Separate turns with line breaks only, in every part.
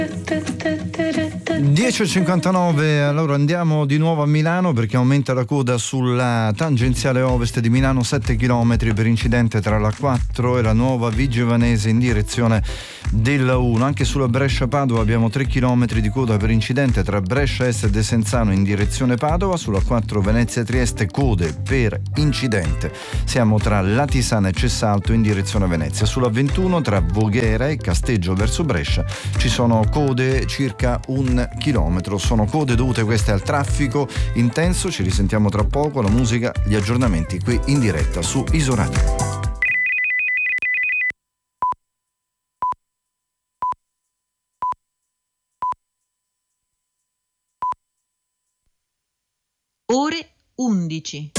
10:59, allora andiamo di nuovo a Milano perché aumenta la coda sulla tangenziale ovest di Milano, 7 km per incidente tra la 4 e la Nuova Vigevanese in direzione della 1. Anche sulla Brescia-Padova abbiamo 3 km di coda per incidente tra Brescia Est e Desenzano in direzione Padova. Sulla 4 Venezia-Trieste code per incidente, siamo tra Latisana e Cessalto in direzione Venezia. Sulla 21 tra Voghera e Casteggio verso Brescia ci sono code circa 1 chilometro. Sono code dovute queste al traffico intenso. Ci risentiamo tra poco, la musica, gli aggiornamenti qui in diretta su Isoradio.
Ore 11.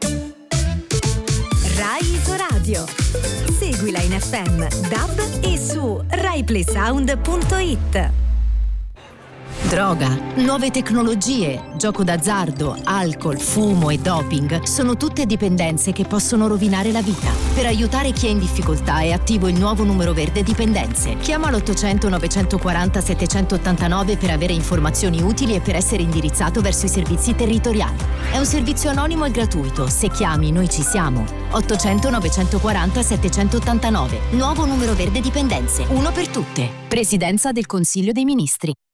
Rai Isoradio. Seguila in FM, DAB e su RaiPlaySound.it. Droga, nuove tecnologie, gioco d'azzardo, alcol, fumo e doping sono tutte dipendenze che possono rovinare la vita. Per aiutare chi è in difficoltà è attivo il nuovo numero verde dipendenze. Chiama l'800 940 789 per avere informazioni utili e per essere indirizzato verso i servizi territoriali. È un servizio anonimo e gratuito. Se chiami, noi ci siamo. 800 940 789. Nuovo numero verde dipendenze. Uno per tutte. Presidenza del Consiglio dei Ministri.